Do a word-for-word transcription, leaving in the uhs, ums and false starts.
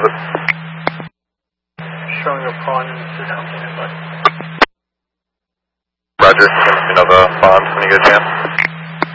above it. Showing a pond in the system. Roger, you know the pond when you get a chance.